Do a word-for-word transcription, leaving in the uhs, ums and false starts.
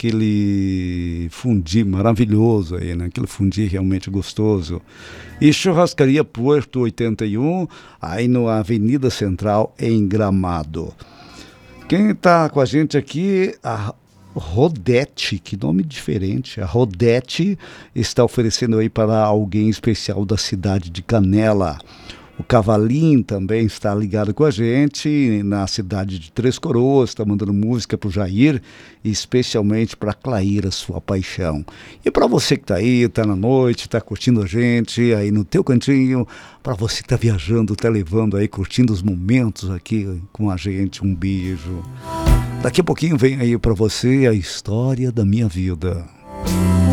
aquele fundi maravilhoso aí, né? Aquele fundi realmente gostoso. E Churrascaria Porto oitenta e um, aí na Avenida Central, em Gramado. Quem está com a gente aqui, a Rodete, que nome diferente. A Rodete está oferecendo aí para alguém especial da cidade de Canela. O Cavalinho também está ligado com a gente na cidade de Três Coroas, está mandando música para o Jair, especialmente para Claíra, sua paixão. E para você que está aí, está na noite, está curtindo a gente aí no teu cantinho, para você que está viajando, está levando aí, curtindo os momentos aqui com a gente, um beijo. Daqui a pouquinho vem aí para você a história da minha vida.